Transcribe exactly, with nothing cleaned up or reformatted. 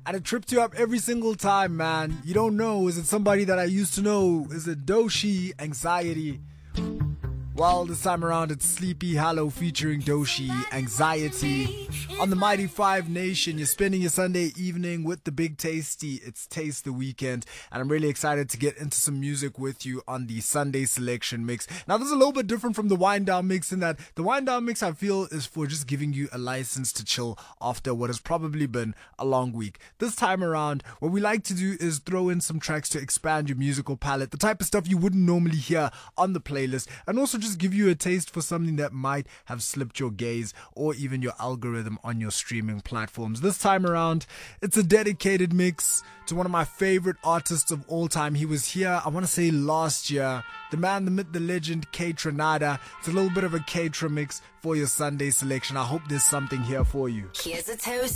And it tripped you up every single time, man. You don't know, is it somebody that I used to know? Is it Doshi, Anxiety? Well, this time around it's Sleepy Hollow featuring Doshi, Anxiety. On the Mighty Five Nation, you're spending your Sunday evening with the Big Tasty. It's Taste the Weekend, and I'm really excited to get into some music with you on the Sunday Selection Mix. Now, this is a little bit different from the Wind Down Mix in that the Wind Down Mix, I feel, is for just giving you a license to chill after what has probably been a long week. This time around, what we like to do is throw in some tracks to expand your musical palette, the type of stuff you wouldn't normally hear on the playlist, and also just give you a taste for something that might have slipped your gaze or even your algorithm on your streaming platforms. This time around, it's a dedicated mix to one of my favorite artists of all time. He was here, I want to say last year. The man, the myth, the legend, Kaytranada. It's a little bit of a Kaytra mix for your Sunday selection. I hope there's something here for you. Here's a toast